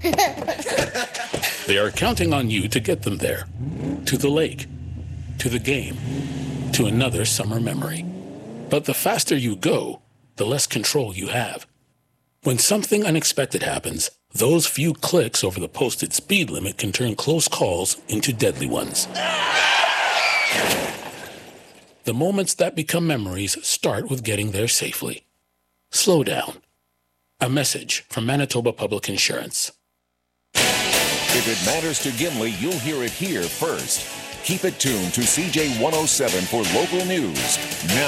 They are counting on you to get them there. To the lake, to the game, to another summer memory. But the faster you go, the less control you have. When something unexpected happens, those few clicks over the posted speed limit can turn close calls into deadly ones. The moments that become memories start with getting there safely. Slow down. A message from Manitoba Public Insurance. If it matters to Gimli, you'll hear it here first. Keep it tuned to CJ 107 for local news. Now